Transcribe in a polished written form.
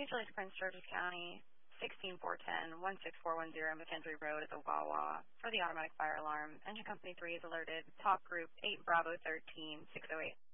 Joyce, Prince George's County, 16410, 16410 McKendree Road at the Wawa for the automatic fire alarm. Engine Company 3 is alerted. Talk Group 8 Bravo 13, 608.